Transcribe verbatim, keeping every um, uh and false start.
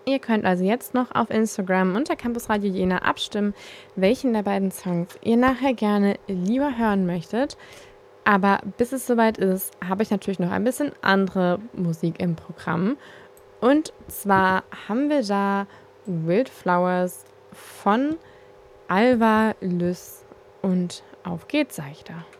Ihr könnt also jetzt noch auf Instagram unter Campus Radio Jena abstimmen, welchen der beiden Songs ihr nachher gerne lieber hören möchtet. Aber bis es soweit ist, habe ich natürlich noch ein bisschen andere Musik im Programm. Und zwar haben wir da Wildflowers von Alva Lys und auf geht's, sag ich da.